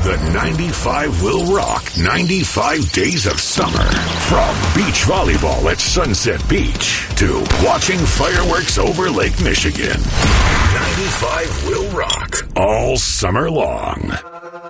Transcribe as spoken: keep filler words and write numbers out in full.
The ninety-five will rock ninety-five days of summer. From beach volleyball at Sunset Beach to watching fireworks over Lake Michigan. ninety-five will rock all summer long.